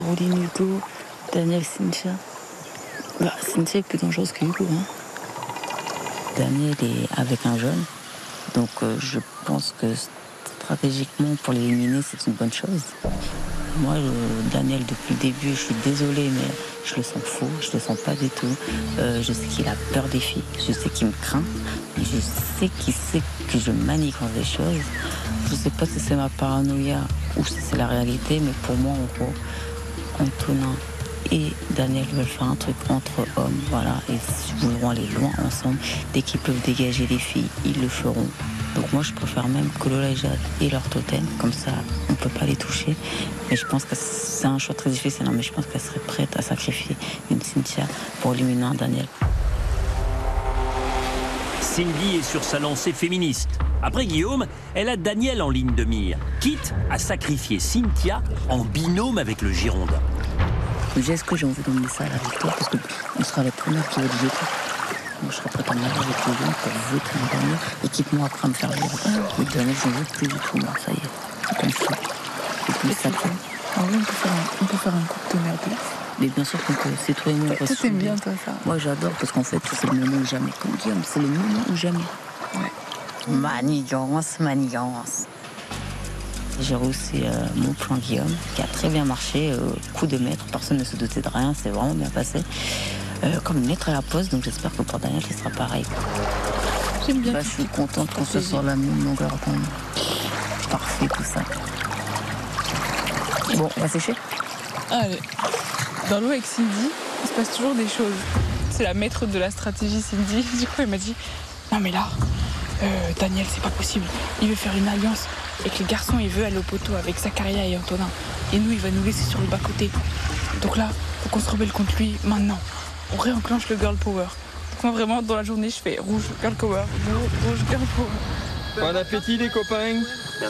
Pauline Hugo, Daniel Cynthia. Bah, Cynthia est plus dangereuse que Hugo. Hein. Daniel est avec un jeune, donc je pense que stratégiquement pour l'éliminer c'est une bonne chose. Moi, Daniel, depuis le début, je suis désolée, mais je le sens faux, je le sens pas du tout. Je sais qu'il a peur des filles, je sais qu'il me craint, et je sais qu'il sait que je manigance des choses. Je sais pas si c'est ma paranoïa ou si c'est la réalité, mais pour moi, en gros, Antonin et Daniel veulent faire un truc entre hommes, voilà, et ils voudront aller loin ensemble. Dès qu'ils peuvent dégager les filles, ils le feront. Donc moi je préfère même que Lola et Jade aient leur totem, comme ça on peut pas les toucher. Mais je pense que c'est un choix très difficile, mais je pense qu'elle serait prête à sacrifier une Cynthia pour éliminer un Daniel. Cindy est sur sa lancée féministe. Après Guillaume, elle a Daniel en ligne de mire, quitte à sacrifier Cynthia en binôme avec le Girondin. Est-ce que j'ai envie d'emmener ça à la victoire, parce qu'on sera les premières qui vont le voter. Moi, je serais prête à me marier avec les gens pour voter un Daniel et quitte-moi après à me faire virer. Le Daniel, je ne veux plus du tout, moi, ça y est. C'est comme ça. C'est plus sacré. En vrai, on peut faire un coup de tonnerre de ouf. Mais bien sûr qu'on peut, c'est toi et moi. Toi, t'aimes bien, toi, ça. Moi, j'adore, parce qu'en fait, c'est le moment ou jamais. Comme Guillaume, c'est le moment ou jamais. Ouais. Manigance. J'ai réussi mon plan Guillaume, qui a très bien marché, coup de maître, personne ne se doutait de rien, c'est vraiment bien passé. Comme une lettre à la poste, donc j'espère que pour Daniel, il sera pareil. J'aime bien. Je suis contente qu'on soit sur la même longueur d'onde. Parfait, tout ça. Bon, on va sécher. Allez. Dans l'eau avec Cindy, il se passe toujours des choses. C'est la maître de la stratégie, Cindy. Du coup, elle m'a dit, non mais là, Daniel, c'est pas possible. Il veut faire une alliance avec les garçons, il veut aller au poteau avec Zakaria et Antonin. Et nous, il va nous laisser sur le bas-côté. Donc là, faut qu'on se rebelle contre lui maintenant. On réenclenche le girl power. Donc moi, vraiment, dans la journée, je fais rouge, girl power, rouge, girl power. Bon appétit les copains.